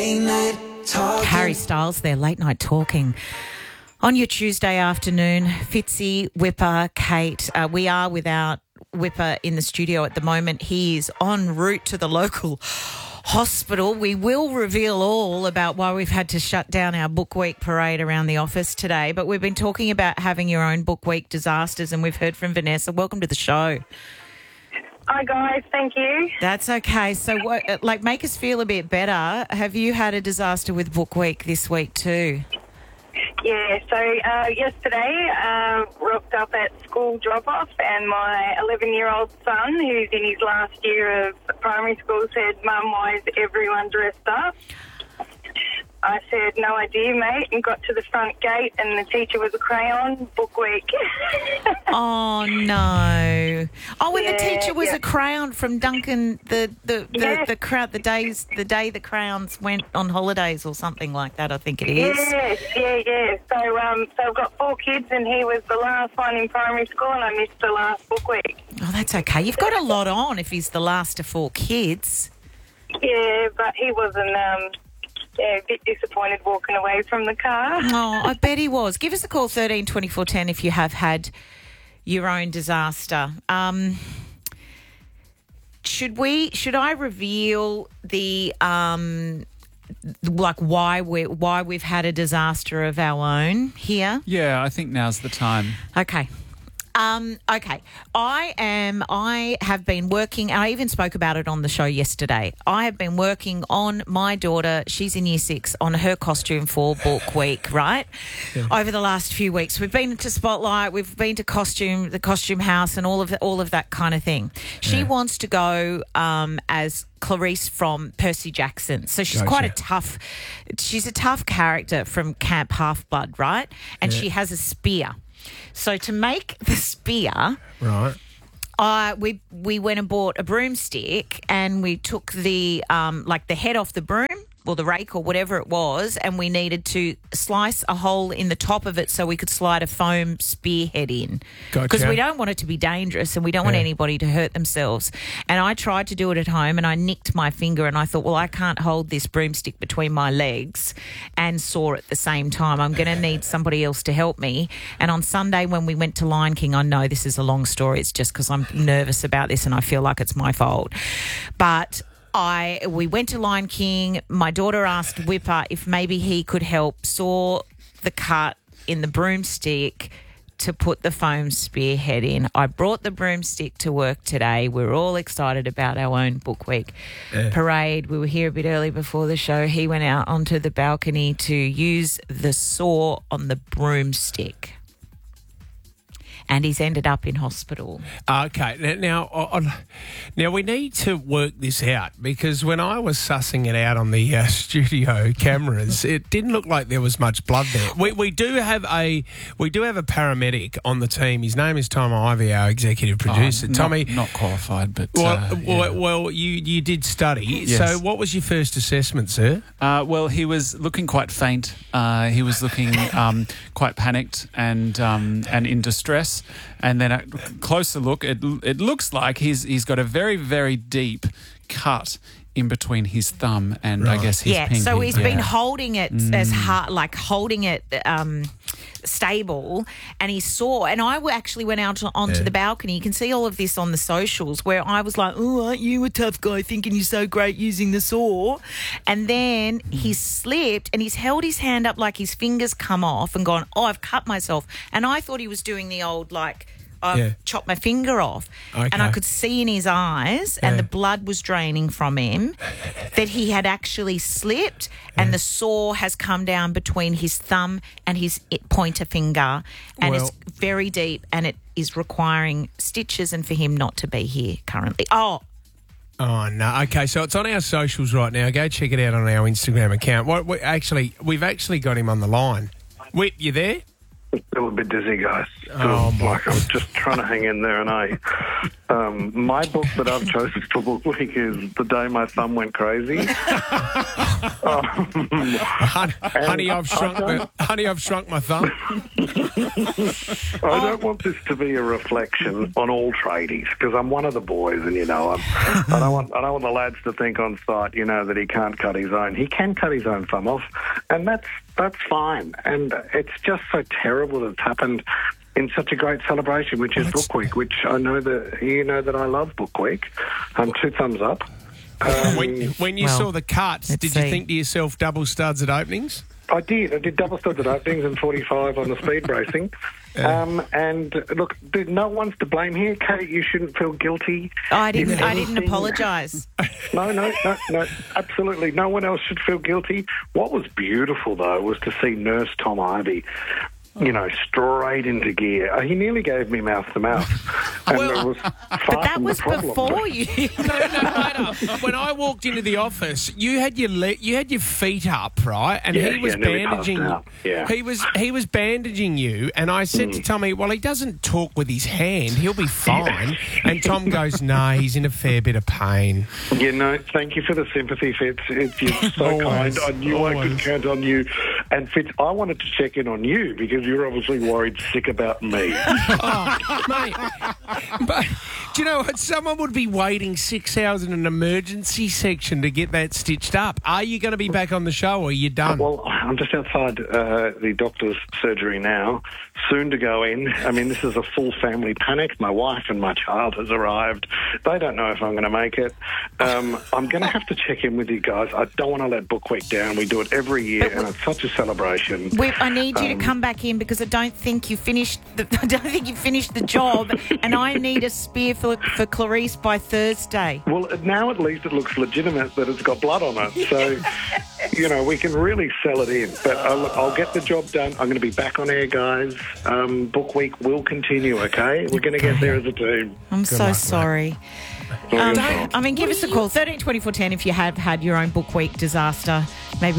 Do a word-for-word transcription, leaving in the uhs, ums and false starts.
Harry Styles there, late night talking. On your Tuesday afternoon, Fitzy, Whipper, Kate, uh, we are without Whipper in the studio at the moment. He is en route to the local hospital. We will reveal all about why we've had to shut down our Book Week parade around the office today, but we've been talking about having your own Book Week disasters, and we've heard from Vanessa. Welcome to the show. Hi, guys. Thank you. That's okay. So, what, like, make us feel a bit better. Have you had a disaster with Book Week this week too? Yeah, so uh, yesterday, uh, rocked up at school drop-off, and my eleven-year-old son, who's in his last year of primary school, said, "Mum, why is everyone dressed up?" I said, "No idea, mate," and got to the front gate, and the teacher was a crayon. Book Week. Oh, no. Oh, and Yeah, the teacher was yeah. a crayon from Duncan, the the, the, Yeah. the crowd, the days, the day the crowns went on holidays or something like that, I think it is. Yes, yeah, yeah. So, um, so I've got four kids, and he was the last one in primary school, and I missed the last Book Week. Oh, that's okay. You've got a lot on if he's the last of four kids. Yeah, but he wasn't... Um, Yeah, a bit disappointed walking away from the car. Oh, I bet he was. Give us a call, thirteen twenty-four ten, if you have had your own disaster. Um, should we? Should I reveal the um, like why we why we've had a disaster of our own here? Yeah, I think now's the time. Okay. Um, okay. I am, I have been working, I even spoke about it on the show yesterday. I have been working on my daughter, she's in year six, on her costume for Book Week, right? Yeah. Over the last few weeks. We've been to Spotlight, we've been to costume, the costume house and all of the, all of that kind of thing. She yeah. wants to go um, as Clarice from Percy Jackson. So she's gotcha. quite a tough, she's a tough character from Camp Half-Blood, right? And yeah. she has a spear. So to make the spear, right, uh, we we went and bought a broomstick, and we took the um like the head off the broom, or the rake, or whatever it was, and we needed to slice a hole in the top of it so we could slide a foam spearhead in. Gotcha. Because we don't want it to be dangerous, and we don't want Yeah. anybody to hurt themselves. And I tried to do it at home, and I nicked my finger, and I thought, well, I can't hold this broomstick between my legs and saw at the same time. I'm going to need somebody else to help me. And on Sunday when we went to Lion King, I know this is a long story. It's just because I'm nervous about this and I feel like it's my fault. But... I we went to Lion King. My daughter asked Whipper if maybe he could help saw the cut in the broomstick to put the foam spearhead in. I brought the broomstick to work today. We were all excited about our own Book Week Yeah. parade. We were here a bit early before the show. He went out onto the balcony to use the saw on the broomstick. And he's ended up in hospital. Okay, now, now, on, now we need to work this out, because when I was sussing it out on the uh, studio cameras, it didn't look like there was much blood there. We we do have a we do have a paramedic on the team. His name is Tom Ivy, our executive producer. Oh, not, Tommy, not qualified, but well, uh, well, yeah. well, you you did study. Yes. So, what was your first assessment, sir? Uh, well, he was looking quite faint. Uh, he was looking um, quite panicked and um, and in distress. And then a closer look, it it looks like he's he's got a very, very deep cut in between his thumb and Right. I guess his Yeah, pinky. so he's yeah. been holding it as hard, like holding it um, stable, and he saw, and I actually went out onto Yeah. the balcony. You can see all of this on the socials, where I was like, oh, aren't you a tough guy thinking you're so great using the saw? And then he slipped, and he's held his hand up like his fingers come off and gone, oh, I've cut myself. And I thought he was doing the old, like, I've Yeah. chopped my finger off. Okay. And I could see in his eyes, and Yeah. the blood was draining from him, that he had actually slipped, and the saw has come down between his thumb and his i- pointer finger, and Well- it's very deep, and it is requiring stitches, and for him not to be here currently. Oh, Oh, no. Okay, so it's on our socials right now. Go check it out on our Instagram account. What, we actually, we've actually got him on the line. Whip, you there? Still a bit dizzy, guys. Still, Oh, my like I'm just trying to hang in there, and I, um, my book that I've chosen for book week is The Day My Thumb Went Crazy. um, honey, honey, I've shrunk my, honey, I've shrunk my thumb. I don't want this to be a reflection on all tradies because I'm one of the boys, and you know, I'm, I don't want I don't want the lads to think on sight, you know, that he can't cut his own. He can cut his own thumb off, and that's that's fine. And it's just so terrible that it's happened in such a great celebration, which is Book Week, which I know that you know that I love Book Week. Um, two thumbs up. Um, When, when you Well, saw the cuts, let's did you see. think to yourself, double studs at openings? I did. I did double studs at openings and forty-five on the speed racing. Um, and look, th- no one's to blame here. Kate, you shouldn't feel guilty. I didn't. If I didn't anything- apologise. No, no, no, no, absolutely. No one else should feel guilty. What was beautiful, though, was to see Nurse Tom Ivy, you know, straight into gear. Uh, He nearly gave me mouth to mouth. And Well, it was But that was before you. No, no, no, no. When I walked into the office, you had your le- you had your feet up, right? And Yeah, he was yeah, nearly passed bandaging. out. Yeah. He was he was bandaging you, and I said to Tommy, "Well, he doesn't talk with his hand; he'll be fine." And Tom goes, "No, he's in a fair bit of pain." You know, thank you for the sympathy, Fitz. It's, you're so Always, kind. I knew I always. could count on you. And Fitz, I wanted to check in on you because you're obviously worried sick about me. Oh, mate. But do you know what? Someone would be waiting six hours in an emergency section to get that stitched up. Are you going to be back on the show, or are you done? Well, I'm just outside uh, the doctor's surgery now, soon to go in. I mean, this is a full family panic. My wife and my child has arrived. They don't know if I'm going to make it. Um, I'm going to have to check in with you guys. I don't want to let Book Week down. We do it every year, and it's such a celebration. We, I need you Um, to come back in because I don't think you finished. The, I don't think you finished the job, and I need a spear for for Clarice by Thursday. Well, now at least it looks legitimate that it's got blood on it. So, you know, we can really sell it in. But I'll, I'll get the job done. I'm going to be back on air, guys. Um, Book Week will continue, okay? We're going to get there as a team. I'm so luck, mate. sorry. Not Um, your fault. I mean, give us a call, thirteen twenty-four ten, if you have had your own Book Week disaster. Maybe